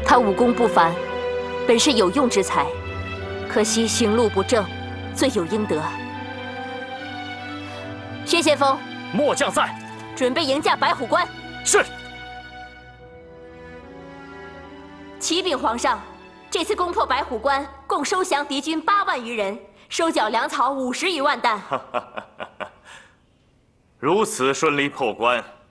他武功不凡，本是有用之才，可惜行路不正，罪有应得。薛先锋， 末将在， 准备迎驾白虎关。 是。 启禀皇上，这次攻破白虎关，共收降敌军8万余人，收缴粮草50余万担。 如此顺利破关，